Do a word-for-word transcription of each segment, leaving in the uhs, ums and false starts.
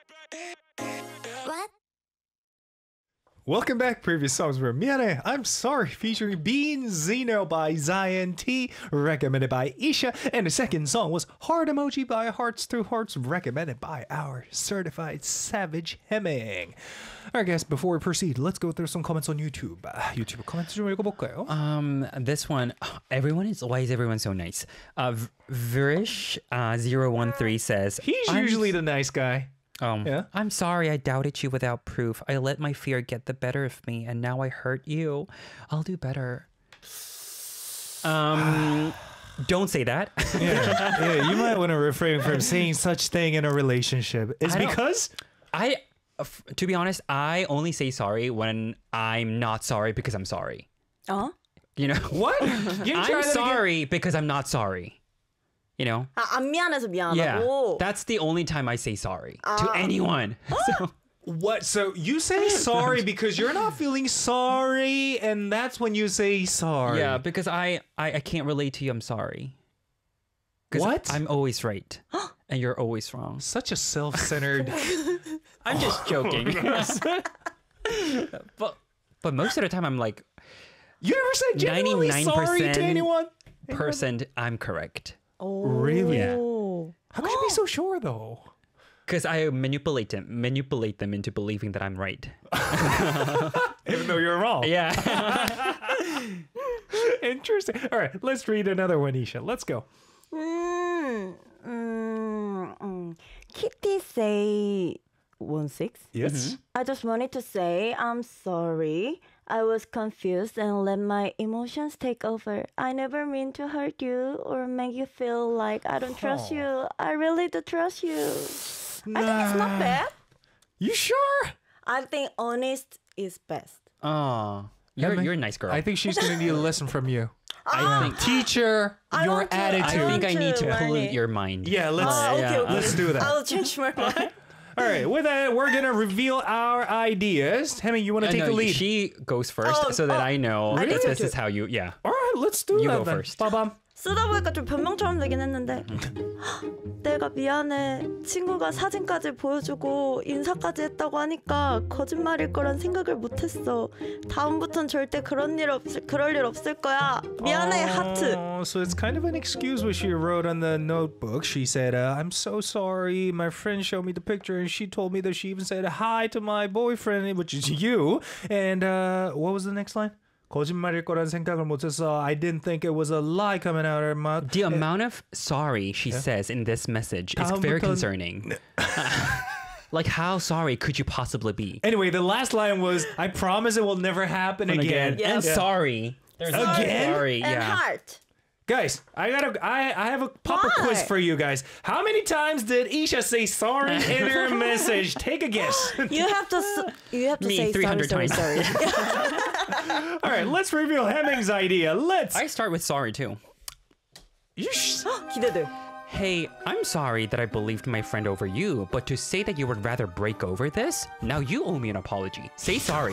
What? Welcome back. Previous songs were Miane, I'm Sorry, featuring Bean Zeno by Zion T, recommended by Isha. And the second song was Heart Emoji by Hearts Through Hearts, recommended by our certified Savage Hemming. Alright guys, before we proceed, let's go through some comments on YouTube. Uh, YouTube comments 좀 읽어볼까요? Um, this one, everyone is, why is everyone so nice? Uh, V- Virish uh, zero one three says, He's I'm usually the nice guy. Um, Yeah? I'm sorry I doubted you without proof. I let my fear get the better of me, and now I hurt you. I'll do better. Um, don't say that. Yeah, yeah, you might want to refrain from saying such thing in a relationship. It's I don't- because I, f- to be honest, I only say sorry when I'm not sorry because I'm sorry. 어? You know? what? You try I'm that again? sorry because I'm not sorry. You know? 아, 안 미안해서 미안하다고? Yeah. That's the only time I say sorry to anyone. So, What? So you say sorry because you're not feeling sorry, and that's when you say sorry. yeah, because I, I, I can't relate to you. I'm sorry. 'Cause What? I'm always right. And you're always wrong. Such a self-centered. I'm just joking. but but most of the time I'm like You never said genuinely ninety-nine sorry to percent anyone. percent I'm correct. Really? Yeah. How could you be so sure though? Because I manipulate them manipulate them into believing that I'm right. Even though you're wrong. Yeah. Interesting. All right, let's read another one, Isha. Let's go. 음, 음, 음. Kitty say one six. Yes. I just wanted to say I'm sorry. I was confused and let my emotions take over. I never mean to hurt you or make you feel like I don't trust you. I really do trust you. I think it's not bad. You sure? I think honest is best. Oh, you're Emma, you're a nice girl. I think she's gonna need a lesson from you. I think Teacher, I your want to- I attitude. I think I want need to to learn pollute it. your mind. yeah, let's Ah, okay, yeah, okay. let's do that. I'll change my mind. All right, with that, we're gonna reveal our ideas. Hemming, you want to Uh, take no, the lead? She goes first Oh, so that oh, I know I that need this to- is how you yeah. All right, let's do You that go then. first. Ba-bam. 쓰다 보니까 좀 변명처럼 되긴 했는데 내가 미안해 친구가 사진까지 보여주고 인사까지 했다고 하니까 거짓말일 거란 생각을 못했어 다음부턴 절대 그런 일 없을 그럴 일 없을 거야 미안해 하트 Oh, so it's kind of an excuse what she wrote on the notebook. She said, uh, I'm so sorry. My friend showed me the picture and she told me that she even said hi to my boyfriend, which is you. And uh, what was the next line? 거짓말일 거란 생각을 못했어. I didn't think it was a lie coming out of her mouth. The amount of sorry she says in this message is very 다음부턴- concerning. Like, how sorry could you possibly be? Anyway, the last line was, I promise it will never happen again. Yeah. And sorry. There's Again? Sorry, and yeah. heart Guys, I got a, I, I have a pop up Why? quiz for you guys. How many times did Isha say sorry in her message? Take a guess. you have to s- you have to Me, say three sorry hundred sorry times. sorry All right, let's reveal Hemming's idea. Let's. I start with sorry too. You sh- 기대돼 Hey, I'm sorry that I believed my friend over you, but to say that you would rather break over this, now you owe me an apology. Say sorry.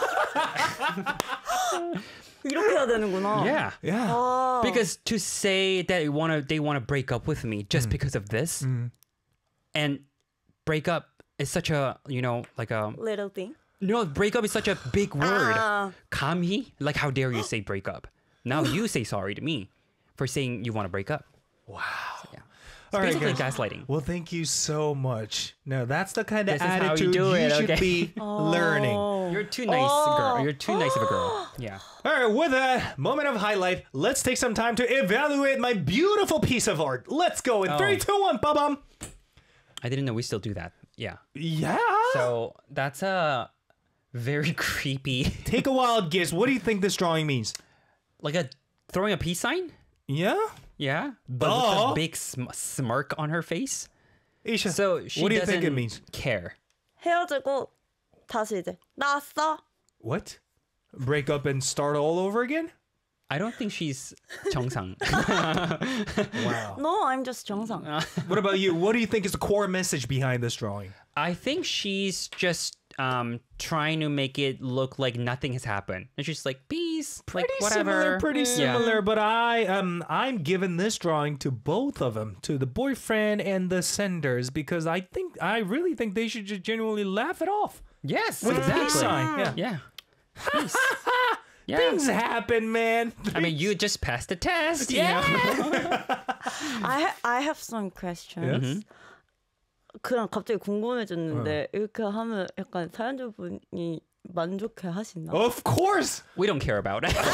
이렇게 해야 되는구나 Yeah. yeah. Because to say that they want to they want to break up with me just because of this, and break up is such a, you know, like a little thing no, break up is such a big word. Ah. 감히? Like, how dare you say break up? Now you say sorry to me for saying you want to break up. Wow. Yeah. All right, Basically guys. gaslighting. Well, thank you so much. Now, that's the kind of This is how you attitude do it, should okay? be learning. You're too nice, girl. You're too nice of a girl. Yeah. All right, with that moment of highlight, let's take some time to evaluate my beautiful piece of art. Let's go in Oh. three, two, one, ba-bum. I didn't know we still do that. Yeah. Yeah. So that's a very creepy, Take a wild guess. What do you think this drawing means? like a throwing a peace sign. Yeah? Yeah. But Duh. with a big sm- smirk on her face. Isha, So she what do you doesn't think it means? care. 헤어지고 다시 이제 나왔어 What? Break up and start all over again? I don't think she's 정상. Wow. No, I'm just 정상. What about you? What do you think is the core message behind this drawing? I think she's just um, trying to make it look like nothing has happened. It's just like peace, Pretty like whatever. similar, pretty Yeah. similar. But I um I'm giving this drawing to both of them, to the boyfriend and the senders, because I think I really think they should just genuinely laugh it off Yes, with a exactly. peace sign. Yeah. Yeah. Peace. Yeah. Things happen, man. I mean, you just passed the test. you know? I ha- I have some questions. Yes. 그냥 갑자기 궁금해졌는데 이렇게 하면 약간 사연자분이 만족해 하시나? Of course. We don't care about it.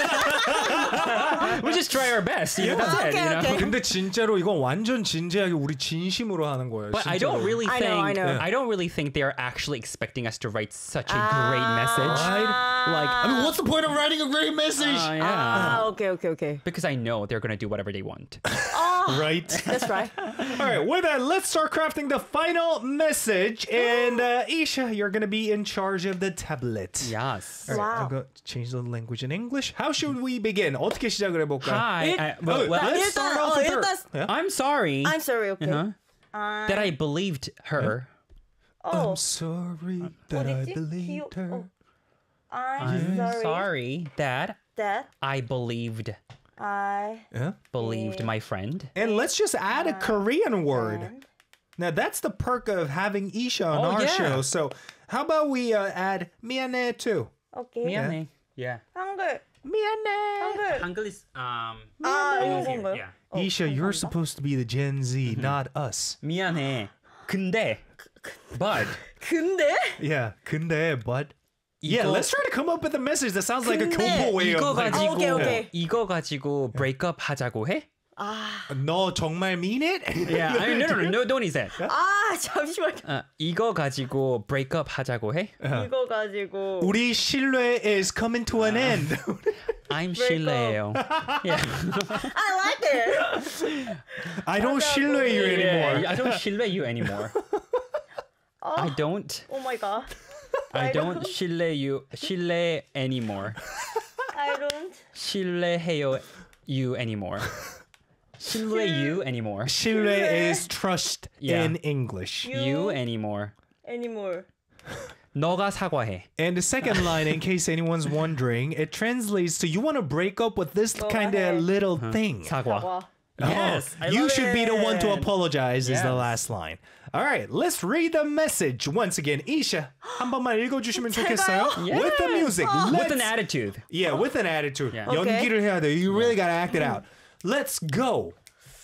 we just try our best. You know, that's it. Okay, You know? okay. 근데 진짜로 이건 완전 진지하게 우리 진심으로 하는 거예요. But I don't 진짜로. really I think know, I know. I don't really think they are actually expecting us to write such a great message. Right? Like, I mean, what's the point of writing a great message? Uh, yeah. 아, 오케이, 오케이, 오케이. Because I know they're gonna do whatever they want. Right. That's right. All right. With that, let's start crafting the final message. And uh, Isha, you're gonna be in charge of the tablet. Yes. All right, Wow. I'm going to change the language in English. How should we begin? 어떻게 시작을 해볼까요? Hi. 일- I, well, Oh, well, let's 일단, start 어, off with her. 일단 Yeah? I'm sorry I'm sorry, okay. uh-huh, 아, that I believed her. 어, I'm sorry that I 어디지? believed 기억- her. 어. I'm I'm sorry, sorry that that I believed I Yeah. believed my friend. And let's just add a Korean word. and Now that's the perk of having Isha on Oh, our yeah. show. So how about we uh, add 미안해 too? 오케이. 미안해. Yeah. 한글, 미안해. 한글. 한글 is um. 아, 이런 here, 건가요? yeah. 어, Isha, you're 감사합니다. supposed to be the Gen Z, not us. 미안해. 근데 but 근데 Yeah, 근데 but yeah, 이거- let's try to come up with a message that sounds like a 근데 combo way 이거 of like, 가지고 오케이, 오케이. 이거 가지고 breakup 하자고 해? 너 정말 mean it? Yeah. I mean, no, no, no, no, don't say. 아 잠시만 어, 이거 가지고 breakup 하자고 해? 이거 가지고 우리 신뢰 is coming to an end. I'm Break 실례예요. Yeah. I like it. I don't 신뢰 you anymore. Yeah, I don't 신뢰 you anymore. I don't. Oh my god. I I don't don't- 신뢰 you 신뢰 anymore. I don't. 신뢰해요 you anymore. 신뢰 you anymore. 신뢰 is trust Yeah. in English. You, You anymore. anymore. 너가 사과해. And the second line, in case anyone's wondering, it translates to you want to break up with this Go kind of ahead. little thing. 사과. 와. Yes. Oh, I you love should be the one to it. apologize is the Yes. last line. All right, let's read the message once again. Isha, 한 번만 읽어주시면 좋겠어요? Yes. With the music. With Let's- an attitude. Yeah, with an attitude. Yeah. Okay. 연기를 해야 돼. You really gotta act it out. Let's go.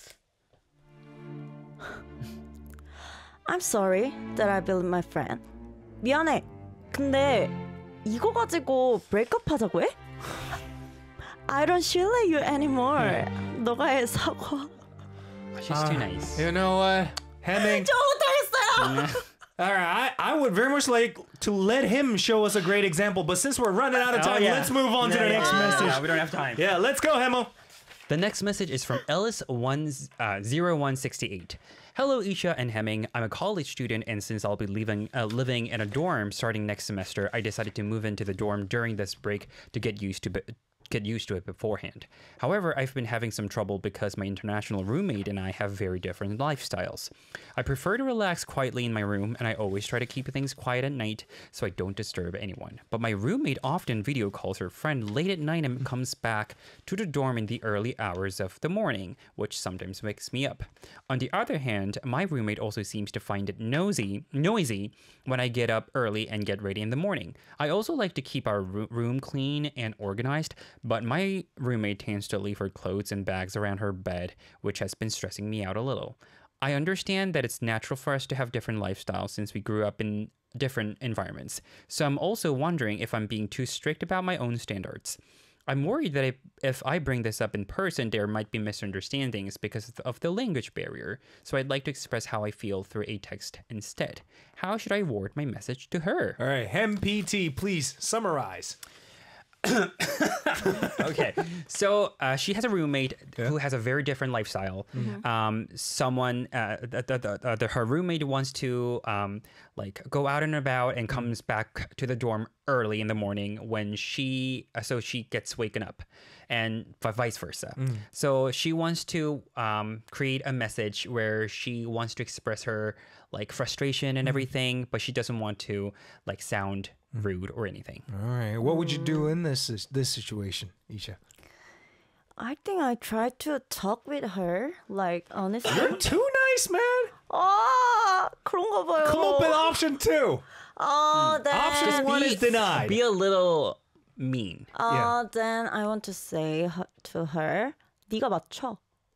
I'm sorry that I believed my friend. 미안해. 근데 이거 가지고 breakup 하자고 해? I don't 신뢰 you anymore. 너가 해 사과. She's too nice. You know what? Hemming. 저 못하겠어요. All right, I, I would very much like to let him show us a great example, but since we're running out of time, Oh, yeah. let's move on to Yeah, the yeah, next yeah, message. Yeah, we don't have time. Yeah, let's go, Hemo. The next message is from Ellis one uh, zero one sixty eight. Hello, Isha and Hemming. I'm a college student, and since I'll be leaving, uh, living in a dorm starting next semester, I decided to move into the dorm during this break to get used to. Be- get used to it beforehand. However, I've been having some trouble because my international roommate and I have very different lifestyles. I prefer to relax quietly in my room, and I always try to keep things quiet at night so I don't disturb anyone. But my roommate often video calls her friend late at night and comes back to the dorm in the early hours of the morning, which sometimes wakes me up. On the other hand, my roommate also seems to find it nosy, noisy when I get up early and get ready in the morning. I also like to keep our ro- room clean and organized, but my roommate tends to leave her clothes and bags around her bed, which has been stressing me out a little. I understand that it's natural for us to have different lifestyles since we grew up in different environments. So I'm also wondering if I'm being too strict about my own standards. I'm worried that if, if I bring this up in person, there might be misunderstandings because of the language barrier. So I'd like to express how I feel through a text instead. How should I word my message to her? All right, Hem P T, please summarize. Okay, so uh, she has a roommate who has a very different lifestyle. Um, someone, uh, the, the, the, the, her roommate wants to um, like go out and about and comes back to the dorm early in the morning when she, uh, so she gets waken up, and v- vice versa. So she wants to um, create a message where she wants to express her like frustration and everything, but she doesn't want to like sound rude or anything. All right. What would you do in this this situation, Isha? I think I tried to talk with her, like honestly. You're too nice, man. 아 그런가 봐요. Come up with option two. 아, then, Option one is denied. Be a little mean. 아, then I want to say her- to her, 네가 맞춰.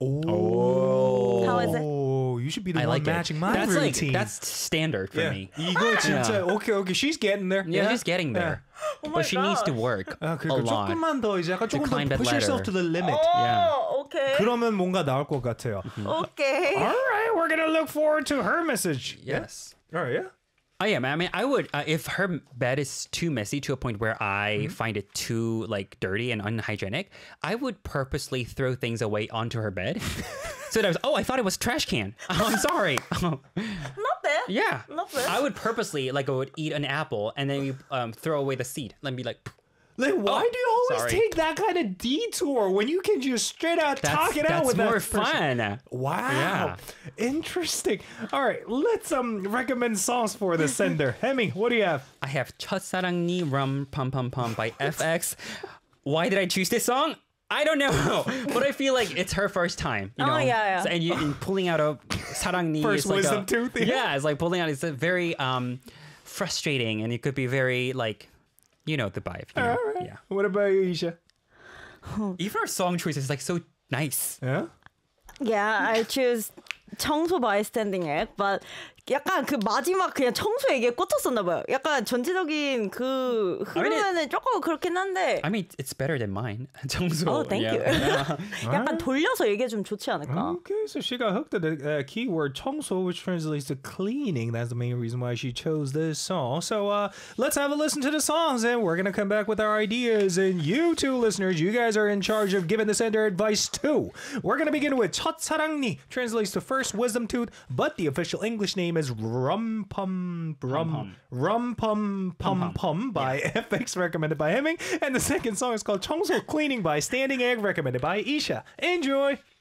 Oh. How is it? Oh, you should be the I one like matching it. my That's routine. like that's standard for yeah. me. 이거 진짜 okay, okay. She's getting there. Yeah, she's getting there. Oh my but she needs to gosh. work 아, a 그러니까 lot. 조금만 더 이제 약간 조금 더 climb that push yourself to ladder. the limit. Yeah. 어, 오케이. 그러면 뭔가 나올 것 같아요. 오케이. All right, we're gonna look forward to her message. Yes. Yeah? All right, yeah. I am. I mean, I would uh, if her bed is too messy to a point where I find it too like dirty and unhygienic. I would purposely throw things away onto her bed, so that I was. Oh, I thought it was a trash can. Oh, I'm sorry. Not bad. yeah. Not bad. I would purposely like I would eat an apple and then you um, throw away the seed. Let me like. Like, why Oh, do you always sorry. take that kind of detour when you can just straight out That's, talk it out that's with more that person? fun. Wow. Yeah. Interesting. All right, let's um recommend songs for the sender. Hemming, what do you have? I have 첫사랑니 rum pum pum pum by F X. Why did I choose this song? I don't know, but I feel like it's her first time. You Oh, know? yeah, yeah. So- and, you, and pulling out a 사랑니 First is like wisdom a, tooth, yeah. Yeah, it's like pulling out. It's a very um frustrating, and it could be very like, you know, the vibe. You know? All right. Yeah. What about you, Isha? Even our song choice is like so nice. Yeah. Yeah, I choose 청소 by standing act, but 약간 그 마지막 그냥 청소 얘기에 꽂혔었나 봐요. 약간 전체적인 그 흐름에는 조금 그렇긴 한데. I mean, it's better than mine. 정수. Oh, thank yeah. you. Yeah. 약간 돌려서 얘기해 주면 좋지 않을까? Okay, so she got hooked to the uh, keyword 청소, which translates to cleaning. That's the main reason why she chose this song. So uh, let's have a listen to the songs, and we're going to come back with our ideas. And you two listeners, you guys are in charge of giving the sender advice too. We're going to begin with 첫사랑니, translates to first wisdom tooth, but the official English name is Rum Pum Rum Rum Pum Pum Pum by F X, recommended by Hemming. And the second song is called 청소 cleaning by Standing Egg, recommended by Isha. Enjoy!